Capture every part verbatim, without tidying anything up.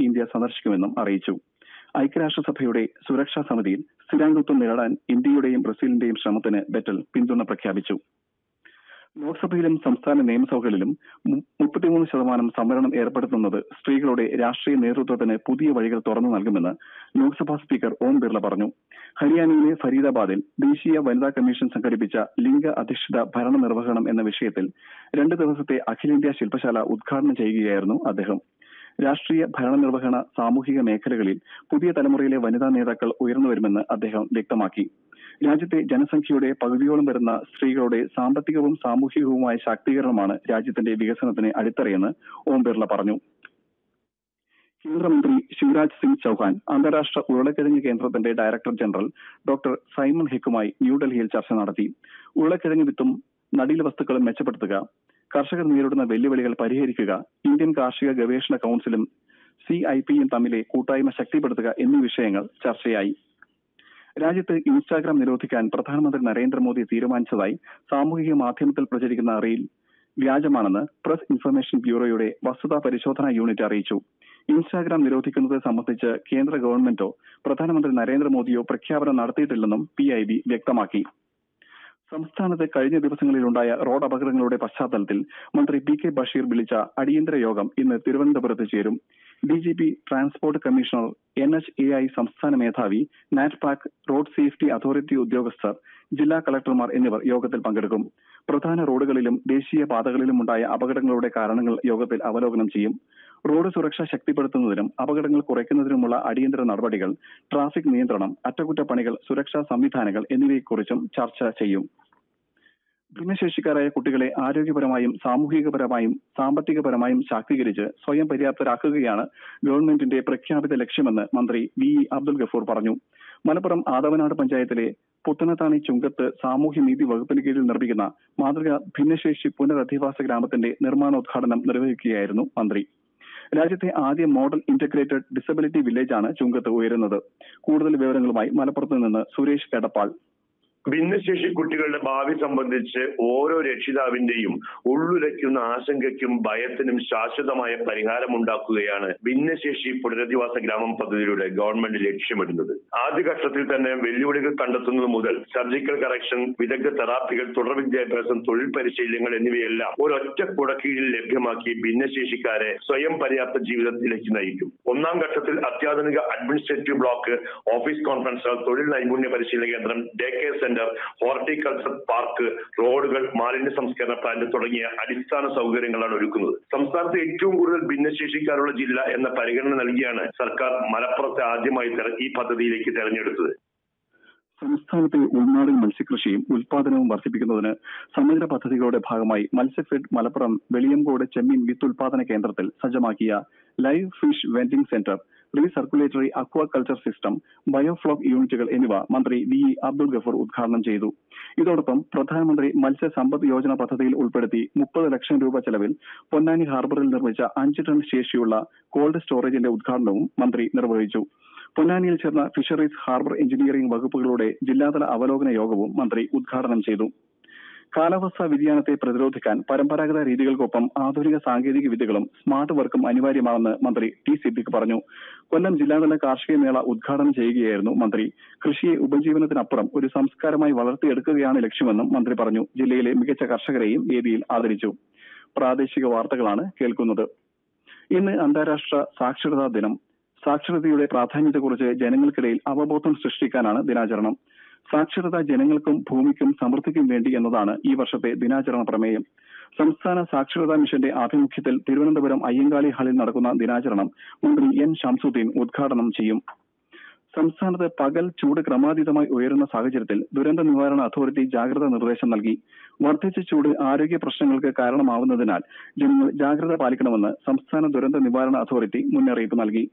India സന്ദർശിക്കുമെന്നും അറിയിച്ചു. ഐക്യരാഷ്ട്രസഭയുടെ സുരക്ഷാ സമിതിയിൽ സ്ഥിരാംഗത്വം നേടാൻ ഇന്ത്യയുടെയും ബ്രസീലിന്റെയും ശ്രമത്തിന് ബെറ്റൽ പിന്തുണ പ്രഖ്യാപിച്ചു. ലോക്സഭയിലും സംസ്ഥാന നിയമസഭകളിലും മുപ്പത്തിമൂന്ന് ശതമാനം സംവരണം ഏർപ്പെടുത്തുന്നത് സ്ത്രീകളുടെ രാഷ്ട്രീയ നേതൃത്വത്തിന് പുതിയ വഴികൾ തുറന്നു നൽകുമെന്ന് ലോക്സഭാ സ്പീക്കർ ഓം ബിർള പറഞ്ഞു. ഹരിയാനയിലെ ഫരീദാബാദിൽ ദേശീയ വനിതാ കമ്മീഷൻ സംഘടിപ്പിച്ച ലിംഗ അധിഷ്ഠിത ഭരണ നിർവഹണം എന്ന വിഷയത്തിൽ രണ്ട് ദിവസത്തെ അഖിലേന്ത്യാ ശില്പശാല ഉദ്ഘാടനം ചെയ്യുകയായിരുന്നു അദ്ദേഹം. രാഷ്ട്രീയ ഭരണനിർവഹണ സാമൂഹിക മേഖലകളിൽ പുതിയ തലമുറയിലെ വനിതാ നേതാക്കൾ ഉയർന്നുവരുമെന്ന് അദ്ദേഹം വ്യക്തമാക്കി. രാജ്യത്തെ ജനസംഖ്യയുടെ പകുതിയോളം വരുന്ന സ്ത്രീകളുടെ സാമ്പത്തികവും സാമൂഹികവുമായ ശാക്തീകരണമാണ് രാജ്യത്തിന്റെ വികസനത്തിന് അടിത്തറയെന്ന് ഓം ബിർള പറഞ്ഞു. കേന്ദ്രമന്ത്രി ശിവരാജ് സിംഗ് ചൌഹാൻ അന്താരാഷ്ട്ര ഉരുളക്കിഴങ്ങ് കേന്ദ്രത്തിന്റെ ഡയറക്ടർ ജനറൽ ഡോക്ടർ സൈമൺ ഹെക്കുമായി ന്യൂഡൽഹിയിൽ ചർച്ച നടത്തി. ഉരുളക്കിഴങ്ങ് വിത്തും നടീൽ വസ്തുക്കളും മെച്ചപ്പെടുത്തുക, കർഷകർ നേരിടുന്ന വെല്ലുവിളികൾ പരിഹരിക്കുക, ഇന്ത്യൻ കാർഷിക ഗവേഷണ കൌൺസിലും സി ഐ പിയും തമ്മിലെ കൂട്ടായ്മ ശക്തിപ്പെടുത്തുക എന്നീ വിഷയങ്ങൾ ചർച്ചയായി. രാജ്യത്ത് ഇൻസ്റ്റാഗ്രാം നിരോധിക്കാൻ പ്രധാനമന്ത്രി നരേന്ദ്രമോദി തീരുമാനിച്ചതായി സാമൂഹിക മാധ്യമത്തിൽ പ്രചരിക്കുന്ന റീൽ വ്യാജമാണെന്ന് പ്രസ് ഇൻഫർമേഷൻ ബ്യൂറോയുടെ വസ്തുതാ പരിശോധനാ യൂണിറ്റ് അറിയിച്ചു. ഇൻസ്റ്റാഗ്രാം നിരോധിക്കുന്നത് സംബന്ധിച്ച് കേന്ദ്ര ഗവൺമെന്റോ പ്രധാനമന്ത്രി നരേന്ദ്രമോദിയോ പ്രഖ്യാപനം നടത്തിയിട്ടില്ലെന്നും പി ഐ ബി വ്യക്തമാക്കി. സംസ്ഥാനത്ത് കഴിഞ്ഞ ദിവസങ്ങളിലുണ്ടായ റോഡ് അപകടങ്ങളുടെ പശ്ചാത്തലത്തിൽ മന്ത്രി പി കെ ബഷീർ വിളിച്ച അടിയന്തര യോഗം ഇന്ന് തിരുവനന്തപുരത്ത് ചേരും. D G P, transport commissioner, N H A I സംസ്ഥാന മേധാവി, നാറ്റ്പാക്, റോഡ് സേഫ്റ്റി അതോറിറ്റി ഉദ്യോഗസ്ഥർ, ജില്ലാ കളക്ടർമാർ എന്നിവർ യോഗത്തിൽ പങ്കെടുക്കും. പ്രധാന റോഡുകളിലും ദേശീയ പാതകളിലുമുണ്ടായ അപകടങ്ങളുടെ കാരണങ്ങൾ യോഗത്തിൽ അവലോകനം ചെയ്യും. റോഡ് സുരക്ഷ ശക്തിപ്പെടുത്തുന്നതിനും അപകടങ്ങൾ കുറയ്ക്കുന്നതിനുമുള്ള അടിയന്തര നടപടികൾ, ട്രാഫിക് നിയന്ത്രണം, അറ്റകുറ്റപ്പണികൾ, സുരക്ഷാ സംവിധാനങ്ങൾ എന്നിവയെക്കുറിച്ചും ചർച്ച ചെയ്യും. ഭിന്നശേഷിക്കാരായ കുട്ടികളെ ആരോഗ്യപരമായും സാമൂഹികപരമായും സാമ്പത്തികപരമായും ശാക്തീകരിച്ച് സ്വയം പര്യാപ്തരാക്കുകയാണ് ഗവൺമെന്റിന്റെ പ്രഖ്യാപിത ലക്ഷ്യമെന്ന് മന്ത്രി വി ഇ അബ്ദുൽ ഗഫൂർ പറഞ്ഞു. മലപ്പുറം ആദവനാട് പഞ്ചായത്തിലെ പുത്തനത്താണി ചുങ്കത്ത് സാമൂഹ്യനീതി വകുപ്പിന് കീഴിൽ നിർമ്മിക്കുന്ന മാതൃക ഭിന്നശേഷി പുനരധിവാസ ഗ്രാമത്തിന്റെ നിർമ്മാണോദ്ഘാടനം നിർവഹിക്കുകയായിരുന്നു മന്ത്രി. രാജ്യത്തെ ആദ്യ മോഡൽ ഇന്റഗ്രേറ്റഡ് ഡിസബിലിറ്റി വില്ലേജാണ് ചുങ്കത്ത് ഉയരുന്നത്. കൂടുതൽ വിവരങ്ങളുമായി മലപ്പുറത്ത് നിന്ന് സുരേഷ് എടപ്പാൾ. ഭിന്നശേഷി കുട്ടികളുടെ ഭാവി സംബന്ധിച്ച് ഓരോ രക്ഷിതാവിന്റെയും ഉള്ളുലയ്ക്കുന്ന ആശങ്കയ്ക്കും ഭയത്തിനും ശാശ്വതമായ പരിഹാരമുണ്ടാക്കുകയാണ് ഭിന്നശേഷി പുനരധിവാസ ഗ്രാമം പദ്ധതിയിലൂടെ ഗവൺമെന്റ് ലക്ഷ്യമിടുന്നത്. ആദ്യഘട്ടത്തിൽ തന്നെ വെല്ലുവിളികൾ കണ്ടെത്തുന്നത് മുതൽ സർജിക്കൽ കറക്ഷൻ, വിദഗ്ധ തെറാപ്പികൾ, തുടർ വിദ്യാഭ്യാസം, തൊഴിൽ പരിശീലനങ്ങൾ എന്നിവയെല്ലാം ഒരൊറ്റ കുടക്കീഴിൽ ലഭ്യമാക്കി ഭിന്നശേഷിക്കാരെ സ്വയം പര്യാപ്ത ജീവിതത്തിലേക്ക് നയിക്കും. ഒന്നാം ഘട്ടത്തിൽ അത്യാധുനിക administrative block, office conference hall, തൊഴിൽ നൈപുണ്യ പരിശീലന കേന്ദ്രം, day care centre, horticulture park, റോഡുകൾ, മാലിന്യ സംസ്കരണ പ്ലാന്റ് തുടങ്ങിയ അടിസ്ഥാന സൗകര്യങ്ങളാണ് ഒരുക്കുന്നത്. സംസ്ഥാനത്ത് ഏറ്റവും കൂടുതൽ ഭിന്നശേഷിക്കാരുള്ള ജില്ല എന്ന പരിഗണന നൽകിയാണ് സർക്കാർ മലപ്പുറത്തെ ആദ്യമായി ഈ പദ്ധതിയിലേക്ക് തെരഞ്ഞെടുത്തത്. സംസ്ഥാനത്തെ ഉൾനാടൻ മത്സ്യകൃഷിയും ഉൽപാദനവും വർദ്ധിപ്പിക്കുന്നതിന് സമഗ്ര പദ്ധതികളുടെ ഭാഗമായി മത്സ്യഫെഡ് മലപ്പുറം വെളിയങ്കോട് ചെമ്മീൻ വിത്ത് ഉൽപാദന കേന്ദ്രത്തിൽ സജ്ജമാക്കിയ live fish vending centre, recirculatory aquaculture system, biofloc യൂണിറ്റുകൾ എന്നിവ മന്ത്രി വി ഇ അബ്ദുൽ ഗഫൂർ ഉദ്ഘാടനം ചെയ്തു. ഇതോടൊപ്പം പ്രധാനമന്ത്രി മത്സ്യ സമ്പദ് യോജന പദ്ധതിയിൽ ഉൾപ്പെടുത്തി മുപ്പത് ലക്ഷം രൂപ ചെലവിൽ പൊന്നാനി ഹാർബറിൽ നിർമ്മിച്ച അഞ്ച് ടൺ ശേഷിയുള്ള കോൾഡ് സ്റ്റോറേജിന്റെ ഉദ്ഘാടനവും മന്ത്രി നിർവഹിച്ചു. പൊന്നാനിയിൽ ചേർന്ന ഫിഷറീസ്, ഹാർബർ എഞ്ചിനീയറിംഗ് വകുപ്പുകളുടെ ജില്ലാതല അവലോകന യോഗവും മന്ത്രി ഉദ്ഘാടനം ചെയ്തു. കാലാവസ്ഥാ വ്യതിയാനത്തെ പ്രതിരോധിക്കാൻ പരമ്പരാഗത രീതികൾക്കൊപ്പം ആധുനിക സാങ്കേതിക വിദ്യകളും സ്മാർട്ട് വർക്കും അനിവാര്യമാണെന്ന് മന്ത്രി ടി സിദ്ദിഖ് പറഞ്ഞു. കൊല്ലം ജില്ലാതല കാർഷിക മേള ഉദ്ഘാടനം ചെയ്യുകയായിരുന്നു മന്ത്രി. കൃഷിയെ ഉപജീവനത്തിനപ്പുറം ഒരു സംസ്കാരമായി വളർത്തിയെടുക്കുകയാണ് ലക്ഷ്യമെന്നും മന്ത്രി പറഞ്ഞു. ജില്ലയിലെ മികച്ച കർഷകരെയും വേദിയിൽ ആദരിച്ചു. പ്രാദേശിക വാർത്തകളാണ് കേൾക്കുന്നത്. ഇന്ന് അന്താരാഷ്ട്ര സാക്ഷരതാ ദിനം. സാക്ഷരതയുടെ പ്രാധാന്യത്തെക്കുറിച്ച് ജനങ്ങൾക്കിടയിൽ അവബോധം സൃഷ്ടിക്കാനാണ് ദിനാചരണം. സാക്ഷരത ജനങ്ങൾക്കും ഭൂമിക്കും സമൃദ്ധിക്കും വേണ്ടി എന്നതാണ് ഈ വർഷത്തെ ദിനാചരണ പ്രമേയം. സംസ്ഥാന സാക്ഷരതാ മിഷന്റെ ആഭിമുഖ്യത്തിൽ തിരുവനന്തപുരം അയ്യങ്കാളി ഹാളിൽ നടക്കുന്ന ദിനാചരണം മന്ത്രി എൻ ഷംസുദ്ദീൻ ഉദ്ഘാടനം ചെയ്യും. സംസ്ഥാനത്ത് പകൽ ചൂട് ക്രമാതീതമായി ഉയരുന്ന സാഹചര്യത്തിൽ ദുരന്ത നിവാരണ അതോറിറ്റി ജാഗ്രതാ നിർദ്ദേശം നൽകി. വർദ്ധിച്ച ചൂട് ആരോഗ്യ പ്രശ്നങ്ങൾക്ക് കാരണമാവുന്നതിനാൽ ജനങ്ങൾ ജാഗ്രത പാലിക്കണമെന്ന് സംസ്ഥാന ദുരന്ത നിവാരണ അതോറിറ്റി മുന്നറിയിപ്പ് നൽകി.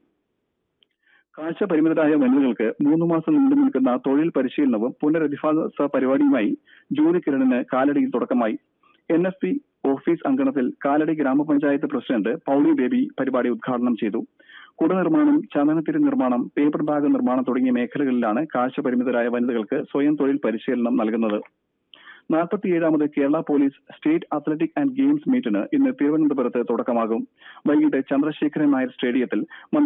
കാഴ്ച പരിമിതരായ വനിതകൾക്ക് മൂന്ന് മാസം നീണ്ടു നിൽക്കുന്ന തൊഴിൽ പരിശീലനവും പുനരധിവാസ പരിപാടിയുമായി ജൂലി കിരണിന് കാലടിയിൽ തുടക്കമായി. എൻ എഫ് പി ഓഫീസ് അങ്കണത്തിൽ കാലടി ഗ്രാമപഞ്ചായത്ത് പ്രസിഡന്റ് പൌളി ബേബി പരിപാടി ഉദ്ഘാടനം ചെയ്തു. കുടനിർമ്മാണം, ചന്ദനത്തിരി നിർമ്മാണം, പേപ്പർ ബാഗ് നിർമ്മാണം തുടങ്ങിയ മേഖലകളിലാണ് കാഴ്ച പരിമിതരായ വനിതകൾക്ക് സ്വയം തൊഴിൽ പരിശീലനം നൽകുന്നത്. നാൽപ്പത്തിയേഴാമത് Kerala police state athletic and games മീറ്റിന് ഇന്ന് തിരുവനന്തപുരത്ത് തുടക്കമാകും. വൈകിട്ട് ചന്ദ്രശേഖരൻ നായർ സ്റ്റേഡിയത്തിൽ